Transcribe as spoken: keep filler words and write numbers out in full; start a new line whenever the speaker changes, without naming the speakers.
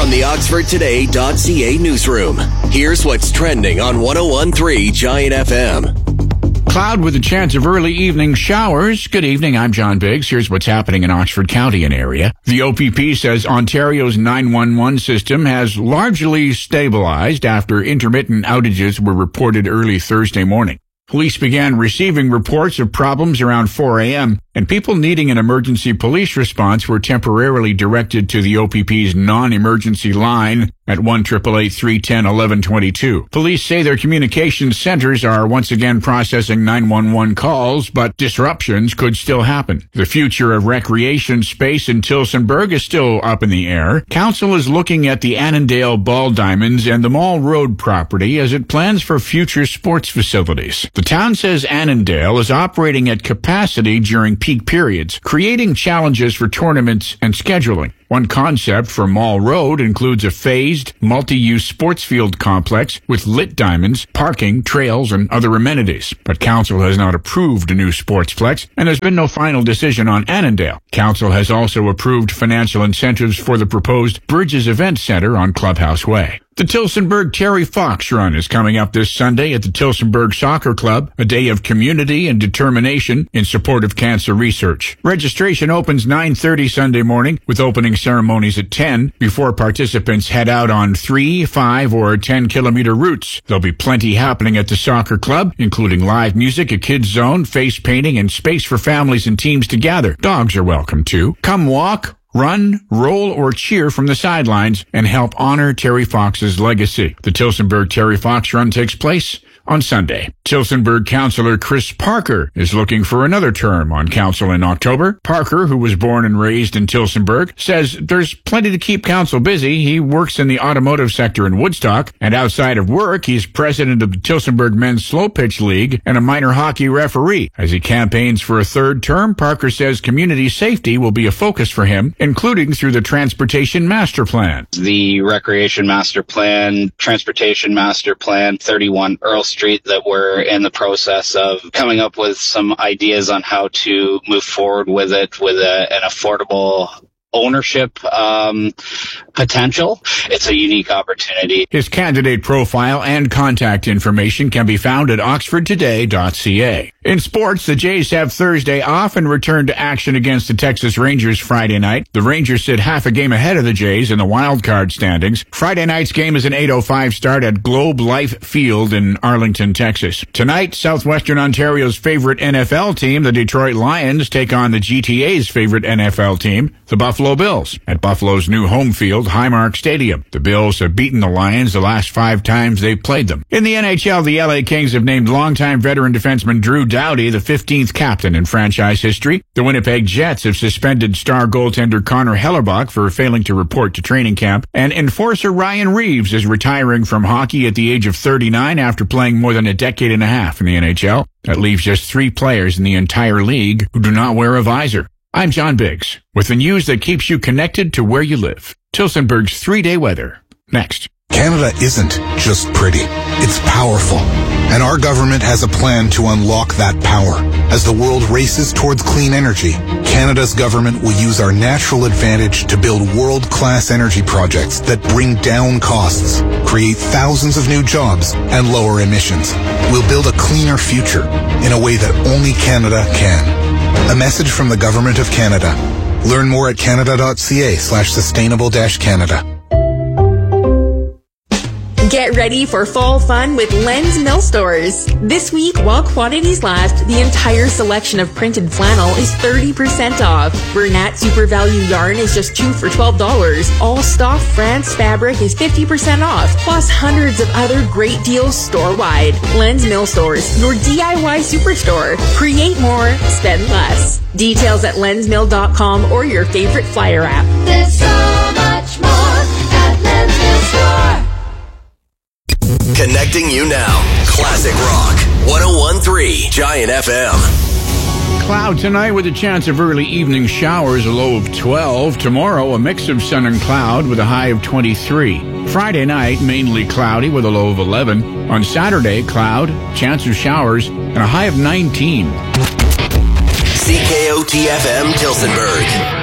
from the Oxford Today dot C A newsroom. Here's what's trending on one oh one point three Giant F M.
Cloud with a chance of early evening showers. Good evening, I'm John Biggs. Here's what's happening in Oxford County and area. The O P P says Ontario's nine one one system has largely stabilized after intermittent outages were reported early Thursday morning. Police began receiving reports of problems around four a.m., and people needing an emergency police response were temporarily directed to the O P P's non-emergency line at one eight eight eight, three one zero, one one two two. Police say their communications centers are once again processing nine one one calls, but disruptions could still happen. The future of recreation space in Tillsonburg is still up in the air. Council is looking at the Annandale Ball Diamonds and the Mall Road property as it plans for future sports facilities. The town says Annandale is operating at capacity during peak periods, creating challenges for tournaments and scheduling. One concept for Mall Road includes a phased, multi-use sports field complex with lit diamonds, parking, trails, and other amenities. But Council has not approved a new sportsplex, and there's been no final decision on Annandale. Council has also approved financial incentives for the proposed Bridges Event Center on Clubhouse Way. The Tillsonburg Terry Fox Run is coming up this Sunday at the Tillsonburg Soccer Club, a day of community and determination in support of cancer research. Registration opens nine thirty Sunday morning with opening ceremonies at ten before participants head out on three, five, or ten kilometer routes. There'll be plenty happening at the soccer club, including live music, a kids zone, face painting, and space for families and teams to gather. Dogs are welcome too. Come walk, run, roll, or cheer from the sidelines and help honor Terry Fox's legacy. The Tillsonburg Terry Fox Run takes place on Sunday. Tillsonburg Councillor Chris Parker is looking for another term on council in October. Parker, who was born and raised in Tillsonburg, says there's plenty to keep council busy. He works in the automotive sector in Woodstock, and outside of work, he's president of the Tillsonburg Men's Slow Pitch League and a minor hockey referee. As he campaigns for a third term, Parker says community safety will be a focus for him, including through the Transportation Master Plan.
The Recreation Master Plan, Transportation Master Plan, thirty-one Earl Street, that we're in the process of coming up with some ideas on how to move forward with it with a, an affordable ownership um, potential. It's a unique opportunity.
His candidate profile and contact information can be found at oxford today dot c a. In sports, the Jays have Thursday off and return to action against the Texas Rangers Friday night. The Rangers sit half a game ahead of the Jays in the wild card standings. Friday night's game is an eight oh five start at Globe Life Field in Arlington, Texas. Tonight, Southwestern Ontario's favorite N F L team, the Detroit Lions, take on the G T A's favorite N F L team, the Buffalo Bills, at Buffalo's new home field, Highmark Stadium. The Bills have beaten the Lions the last five times they've played them. In the N H L, the L A Kings have named longtime veteran defenseman Drew Doughty the fifteenth captain in franchise history. The Winnipeg Jets have suspended star goaltender Connor Hellebuck for failing to report to training camp, and enforcer Ryan Reeves is retiring from hockey at the age of thirty-nine after playing more than a decade and a half in the N H L. That leaves just three players in the entire league who do not wear a visor. I'm John Biggs, with the news that keeps you connected to where you live. Tillsonburg's three-day weather. Next.
Canada isn't just pretty. It's powerful. And our government has a plan to unlock that power. As the world races towards clean energy, Canada's government will use our natural advantage to build world-class energy projects that bring down costs, create thousands of new jobs, and lower emissions. We'll build a cleaner future in a way that only Canada can. A message from the Government of Canada. Learn more at canada dot c a slash sustainable dash Canada.
Get ready for fall fun with Len's Mill Stores. This week, while quantities last, the entire selection of printed flannel is thirty percent off. Bernat Super Value Yarn is just two for twelve dollars. All Stoff France fabric is fifty percent off, plus hundreds of other great deals store-wide. Len's Mill Stores, your D I Y superstore. Create more, spend less. Details at lens mill dot com or your favorite flyer app.
There's so much more at Len's Mill Store.
Connecting you now. Classic Rock. one oh one point three Giant F M.
Cloud tonight with a chance of early evening showers, a low of twelve. Tomorrow, a mix of sun and cloud with a high of twenty-three. Friday night, mainly cloudy with a low of eleven. On Saturday, cloud, chance of showers, and a high of nineteen.
C K O T F M Tillsonburg.